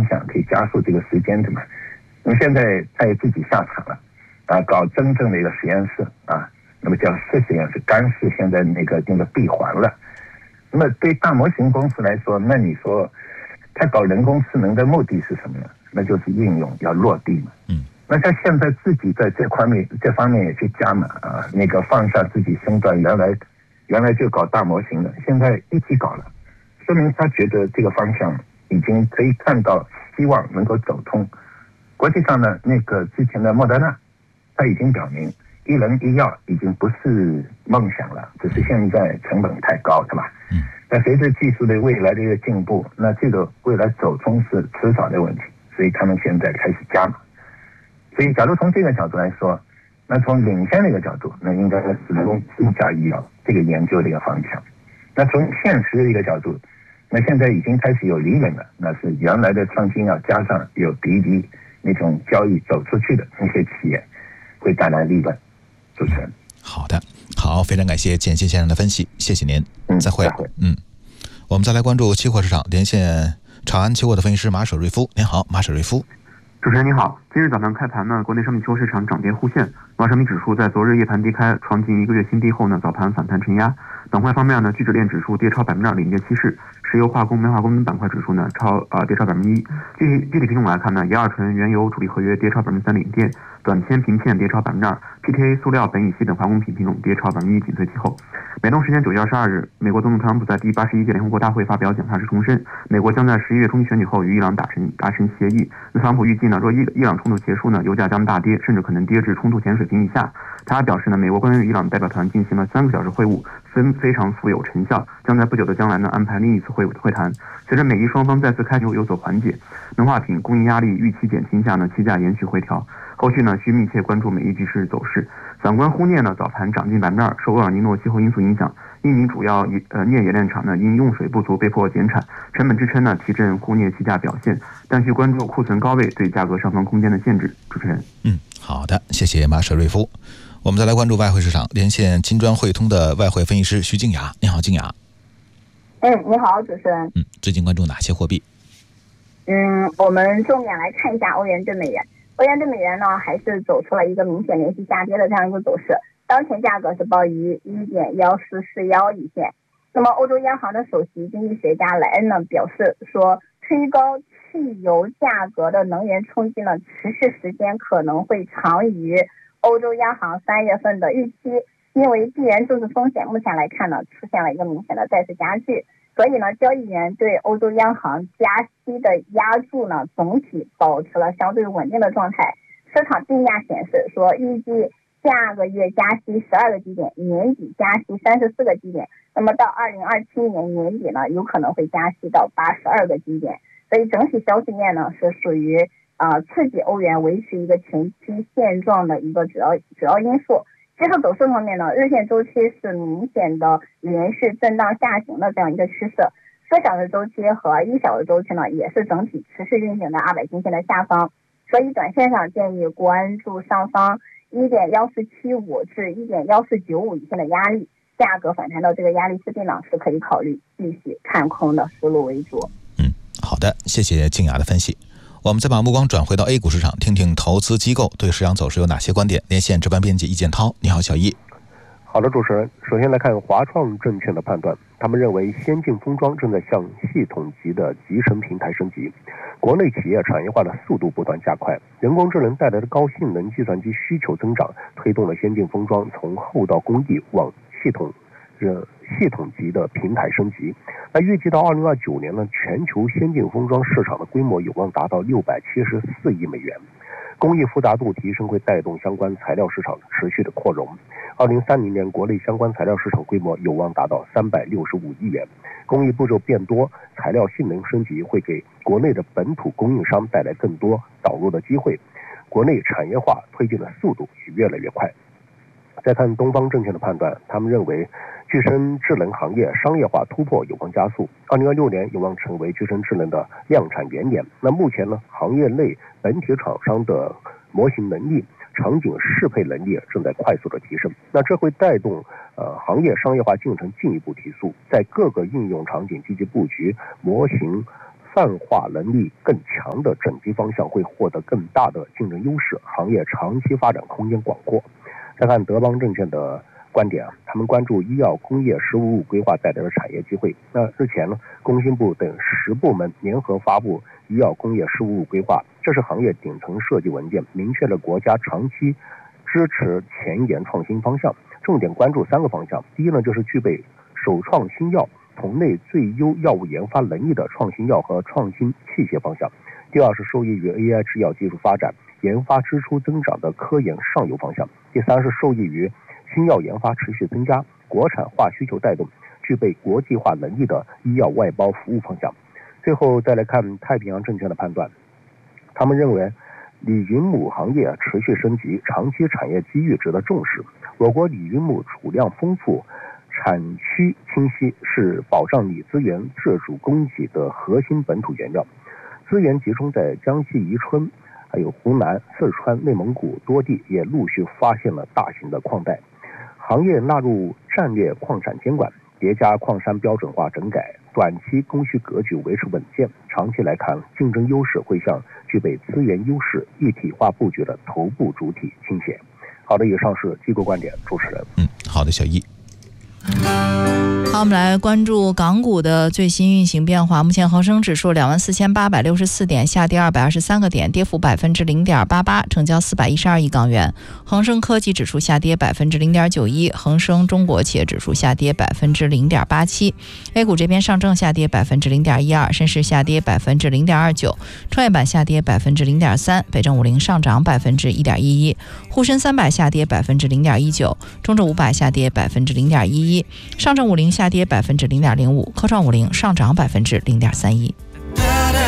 向，可以加速这个时间的嘛。那么现在他也自己下场了，搞真正的一个实验室啊，那么叫试实验室，干式现在那个闭环了。那么对大模型公司来说，那你说他搞人工智能的目的是什么呢？那就是应用要落地嘛。那他现在自己在这方面也去加码啊，放下自己身段，原来就搞大模型的，现在一起搞了，说明他觉得这个方向已经可以看到希望能够走通。国际上呢，之前的莫德纳，他已经表明一人一药已经不是梦想了，只是现在成本太高，是吧？那随着技术的未来的一个进步，那这个未来走通是迟早的问题，所以他们现在开始加码。所以假如从这个角度来说，那从领先的一个角度，那应该是人工智驾医疗这个研究的一个方向。那从现实的一个角度，那现在已经开始有利润了，那是原来的创新药加上有滴滴那种交易走出去的那些企业会带来利润。主持人， 好的，好，非常感谢简先生的分析，谢谢您，再会。我们再来关注期货市场，连线长安期货的分析师马舍瑞夫。您好，马舍瑞夫。 主持人您好，今日早上开盘呢，国内商品期货市场涨跌互现，贸商品指数在昨日夜盘低开，创近1个月新低后呢，早盘反弹承压。板块方面呢，聚酯链指数跌超2%领跌趋势，石油化工、煤化工等板块指数呢跌超1%。具体品种来看呢，乙二醇、原油主力合约跌超3%领跌，短铅、平片跌超2%，PTA、塑料、苯乙烯等化工品品种跌超1%紧随其后。美东时间9月22日，美国总统特朗普在第81届联合国大会发表讲话时重申，美国将在11月中期选举后与伊朗达成协议。特朗普预计呢，若伊朗冲突结束呢，油价将大跌，甚至可能跌至冲突前水平以下。他还表示呢，美国官员与伊朗代表团进行了3个小时会晤，非常富有成效，将在不久的将来呢安排另一次会谈。随着美伊双方再次开局有所缓解，能化品供应压力预期减轻下呢，期价延续回调。后续呢需密切关注美伊局势走势。反观沪镍呢，早盘涨近2%，受厄尔尼诺气候因素影响，印尼主要镍冶炼厂呢因用水不足被迫减产，成本支撑呢提振沪镍期价表现，但需关注库存高位对价格上方空间的限制。主持人， 好的，谢谢马舍瑞夫。我们再来关注外汇市场，连线金砖汇通的外汇分析师徐静雅。你好，静雅。 你好，主持人。 最近关注哪些货币？ 我们重点来看一下欧元对美元。欧元对美元呢，还是走出了一个明显连续下跌的这样一个走势。当前价格是报于1.1441一线。那么，欧洲央行的首席经济学家莱恩呢表示说，推高汽油价格的能源冲击呢，持续时间可能会长于欧洲央行3月份的预期，因为地缘政治风险目前来看呢，出现了一个明显的再次加剧。所以呢，交易员对欧洲央行加息的压注呢，总体保持了相对稳定的状态。市场定价显示说，预计下个月加息12个基点，年底加息34个基点。那么到2027年年底呢，有可能会加息到82个基点。所以整体消息面呢，是属于刺激欧元维持一个前期现状的一个主要因素。技术走势方面呢，日线周期是明显的连续震荡下行的这样一个趋势，4小时周期和1小时周期呢，也是整体持续运行的200均线的下方，所以短线上建议关注上方1.1475至1.1495以下的压力，价格反弹到这个压力附近呢，是可以考虑继续看空的思路为主。 好的，谢谢静雅的分析。我们再把目光转回到 A 股市场，听听投资机构对市场走势有哪些观点。连线值班编辑易建涛。你好，小易。 好的，主持人。首先来看华创证券的判断，他们认为先进封装正在向系统级的集成平台升级，国内企业产业化的速度不断加快，人工智能带来的高性能计算机需求增长，推动了先进封装从后到工艺往系统级的平台升级。那预计到2029年呢，全球先进封装市场的规模有望达到674亿美元。工艺复杂度提升会带动相关材料市场持续的扩容。2030年国内相关材料市场规模有望达到365亿元。工艺步骤变多，材料性能升级会给国内的本土供应商带来更多导入的机会，国内产业化推进的速度也越来越快。再看东方证券的判断，他们认为具身智能行业商业化突破有望加速，2026年有望成为具身智能的量产元年。那目前呢，行业内本体厂商的模型能力、场景适配能力正在快速的提升，那这会带动行业商业化进程进一步提速，在各个应用场景积极布局模型泛化能力更强的整机方向会获得更大的竞争优势，行业长期发展空间广阔。再看德邦证券的观点他们关注医药工业15+5规划带来的产业机会。那日前呢，工信部等10部门联合发布医药工业15+5规划，这是行业顶层设计文件，明确了国家长期支持前沿创新方向，重点关注3个方向。第一呢，就是具备首创新药、同类最优药物研发能力的创新药和创新器械方向。第二是受益于 AI 制药技术发展、研发支出增长的科研上游方向。第三是受益于新药研发持续增加、国产化需求带动、具备国际化能力的医药外包服务方向。最后再来看太平洋证券的判断，他们认为锂云母行业持续升级，长期产业机遇值得重视。我国锂云母储量丰富、产区清晰，是保障锂资源自主供给的核心本土原料。资源集中在江西宜春、还有湖南、四川、内蒙古多地，也陆续发现了大型的矿带。行业纳入战略矿产监管，叠加矿山标准化整改，短期供需格局维持稳健。长期来看，竞争优势会向具备资源优势、一体化布局的头部主体倾斜。好的，以上是机构观点，主持人。 好的，小易。 好，我们来关注港股的最新运行变化。目前恒生指数24,864点，下跌223个点，跌幅0.88%，成交412亿港元。恒生科技指数下跌0.91%，恒生中国企业指数下跌0.87%。A 股这边上证下跌0.12%，深市下跌0.29%，创业板下跌0.3%，北证50上涨1.11%，沪深300下跌0.19%，中证500下跌0.11%，上证50下跌0.05%，科创50上涨0.31%。